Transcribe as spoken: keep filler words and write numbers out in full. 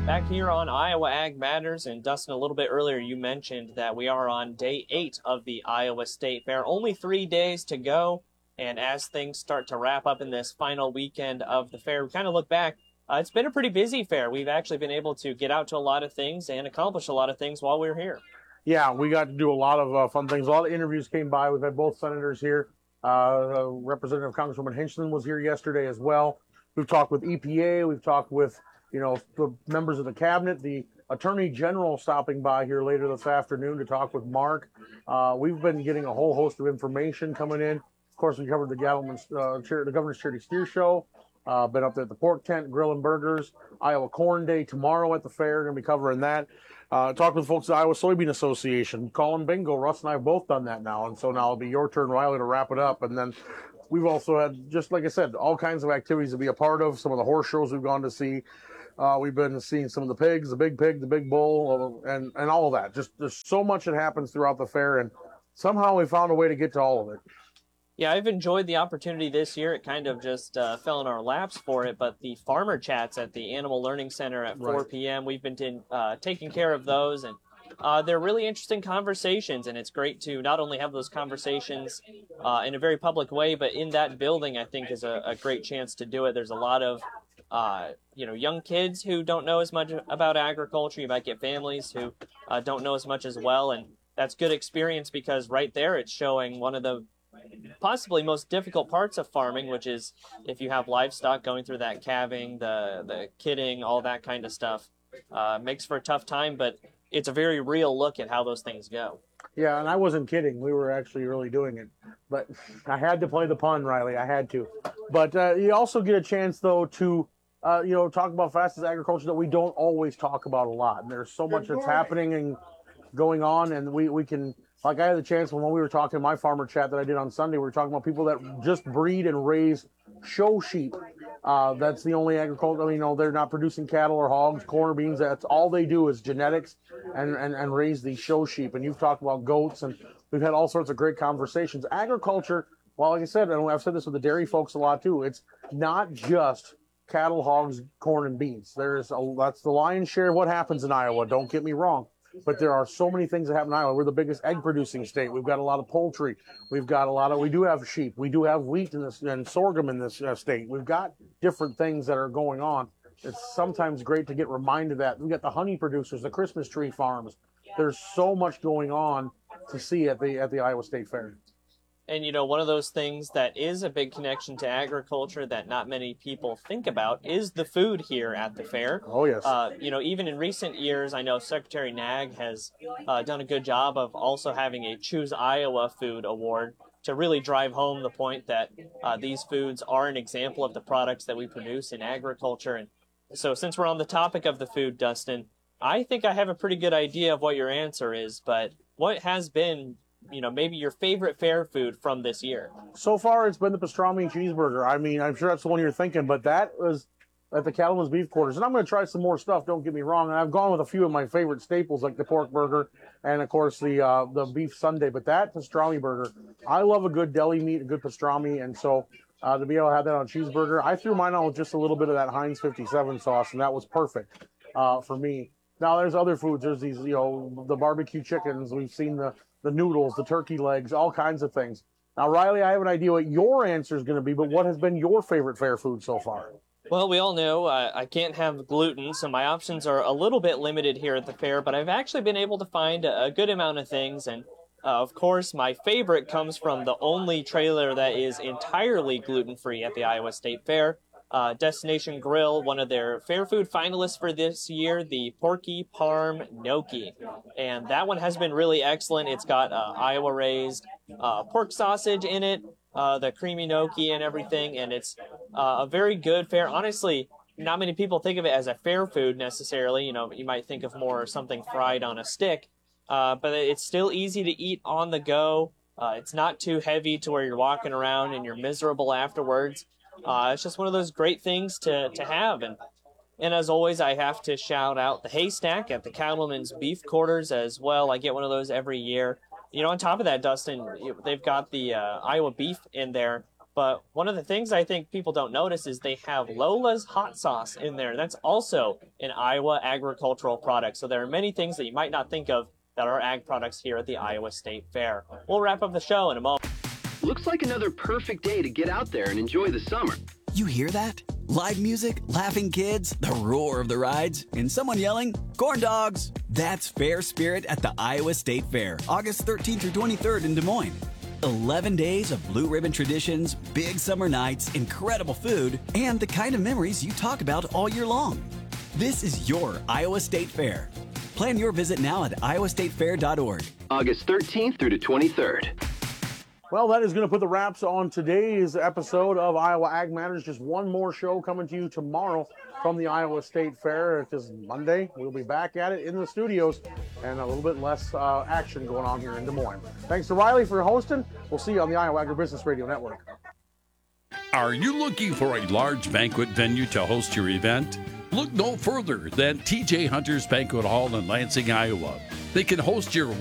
Back here on Iowa Ag Matters, and Dustin, a little bit earlier you mentioned that we are on day eight of the Iowa State Fair. Only three days to go, and as things start to wrap up in this final weekend of the fair, we kind of look back. Uh, it's been a pretty busy fair. We've actually been able to get out to a lot of things and accomplish a lot of things while we were here. Yeah, we got to do a lot of uh, fun things. A lot of interviews came by. We've had both senators here. Uh, Representative Congresswoman Hinchman was here yesterday as well. We've talked with E P A. We've talked with you know, the members of the cabinet, the attorney general stopping by here later this afternoon to talk with Mark. Uh, we've been getting a whole host of information coming in. Of course, we covered the Gattleman's, uh, Char- the Governor's Charity Steer Show. Uh, been up there at the Pork Tent, Grill and Burgers. Iowa Corn Day tomorrow at the fair. Going to be covering that. Uh, talked with folks at Iowa Soybean Association. Colin Bingo, Russ and I have both done that now. And so now it'll be your turn, Riley, to wrap it up. And then we've also had, just like I said, all kinds of activities to be a part of. Some of the horse shows we've gone to see. Uh, we've been seeing some of the pigs, the big pig, the big bull, and, and all of that. Just there's so much that happens throughout the fair, and somehow we found a way to get to all of it. Yeah, I've enjoyed the opportunity this year. It kind of just uh, fell in our laps for it, but the farmer chats at the Animal Learning Center at four p.m., we've been t- uh, taking care of those, and uh, they're really interesting conversations, and it's great to not only have those conversations uh, in a very public way, but in that building, I think, is a, a great chance to do it. There's a lot of Uh, you know, young kids who don't know as much about agriculture. You might get families who uh, don't know as much as well, and that's good experience because right there it's showing one of the possibly most difficult parts of farming, which is if you have livestock going through that calving, the the kidding, all that kind of stuff. Uh, makes for a tough time, but it's a very real look at how those things go. Yeah, and I wasn't kidding. We were actually really doing it. But I had to play the pun, Riley. I had to. But uh, you also get a chance, though, to Uh, you know, talk about fastest agriculture that we don't always talk about a lot. And there's so much that's happening and going on, and we, we can, like I had the chance when we were talking in my farmer chat that I did on Sunday, we were talking about people that just breed and raise show sheep. Uh, that's the only agriculture, you know, they're not producing cattle or hogs, corn or beans. That's all they do is genetics and, and, and raise these show sheep. And you've talked about goats, and we've had all sorts of great conversations. Agriculture, well, like I said, and I've said this with the dairy folks a lot too, it's not just cattle, hogs, corn, and beans. There's a, that's the lion's share of what happens in Iowa. Don't get me wrong, but there are so many things that happen in Iowa. We're the biggest egg-producing state. We've got a lot of poultry. We've got a lot of. We do have sheep. We do have wheat in this and sorghum in this uh, state. We've got different things that are going on. It's sometimes great to get reminded that we've got the honey producers, the Christmas tree farms. There's so much going on to see at the at the Iowa State Fair. And, you know, one of those things that is a big connection to agriculture that not many people think about is the food here at the fair. Oh, yes. Uh, you know, even in recent years, I know Secretary Nag has uh, done a good job of also having a Choose Iowa Food Award to really drive home the point that uh, these foods are an example of the products that we produce in agriculture. And so since we're on the topic of the food, Dustin, I think I have a pretty good idea of what your answer is, but what has been, you know, maybe your favorite fair food from this year? So far, it's been the pastrami cheeseburger. I mean, I'm sure that's the one you're thinking, but that was at the Cattleman's Beef Quarters. And I'm going to try some more stuff, don't get me wrong. And I've gone with a few of my favorite staples, like the pork burger and, of course, the uh, the beef sundae. But that pastrami burger, I love a good deli meat, a good pastrami. And so uh, to be able to have that on a cheeseburger, I threw mine on with just a little bit of that Heinz fifty-seven sauce, and that was perfect uh, for me. Now, there's other foods. There's these, you know, the barbecue chickens. We've seen the the noodles, the turkey legs, all kinds of things. Now, Riley, I have an idea what your answer is going to be, but what has been your favorite fair food so far? Well, we all know uh, I can't have gluten, so my options are a little bit limited here at the fair, but I've actually been able to find a, a good amount of things, and uh, of course, my favorite comes from the only trailer that is entirely gluten-free at the Iowa State Fair. Uh, Destination Grill, one of their fair food finalists for this year, the Porky Parm Gnocchi. And that one has been really excellent. It's got uh, Iowa raised uh, pork sausage in it, uh, the creamy gnocchi and everything. And it's uh, a very good fair. Honestly, not many people think of it as a fair food necessarily. You know, you might think of more something fried on a stick. Uh, but it's still easy to eat on the go. Uh, it's not too heavy to where you're walking around and you're miserable afterwards. Uh, it's just one of those great things to, to have. And and as always, I have to shout out the Haystack at the Cattleman's Beef Quarters as well. I get one of those every year. You know, on top of that, Dustin, they've got the uh, Iowa beef in there. But one of the things I think people don't notice is they have Lola's hot sauce in there. That's also an Iowa agricultural product. So there are many things that you might not think of that are ag products here at the Iowa State Fair. We'll wrap up the show in a moment. Looks like another perfect day to get out there and enjoy the summer. You hear that? Live music, laughing kids, the roar of the rides, and someone yelling, corn dogs. That's Fair Spirit at the Iowa State Fair, August thirteenth through twenty-third in Des Moines. eleven days of blue ribbon traditions, big summer nights, incredible food, and the kind of memories you talk about all year long. This is your Iowa State Fair. Plan your visit now at iowa state fair dot org. August thirteenth through the twenty-third. Well, that is going to put the wraps on today's episode of Iowa Ag Matters. Just one more show coming to you tomorrow from the Iowa State Fair. It is Monday. We'll be back at it in the studios and a little bit less uh, action going on here in Des Moines. Thanks to Riley for hosting. We'll see you on the Iowa Agribusiness Radio Network. Are you looking for a large banquet venue to host your event? Look no further than T J Hunter's Banquet Hall in Lansing, Iowa. They can host your